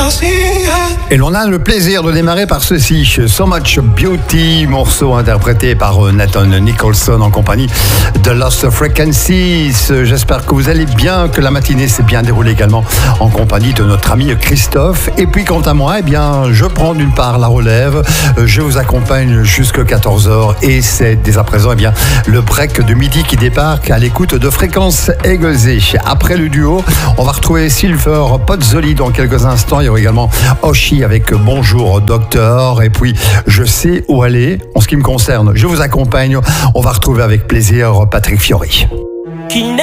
Et l'on a le plaisir de démarrer par ceci, So Much Beauty, morceau interprété par Nathan Nicholson en compagnie de Lost Frequencies. J'espère que vous allez bien, que la matinée s'est bien déroulée également en compagnie de notre ami Christophe. Et puis quant à moi, eh bien, je prends d'une part la relève, je vous accompagne jusqu'à 14h et c'est dès à présent eh bien, le break de midi qui débarque à l'écoute de Fréquence Égosée. Après le duo, on va retrouver Silver Pozzoli dans quelques instants. Il y aura également Oshi avec Bonjour Docteur. Et puis, je sais où aller. En ce qui me concerne, je vous accompagne. On va retrouver avec plaisir Patrick Fiori. Qui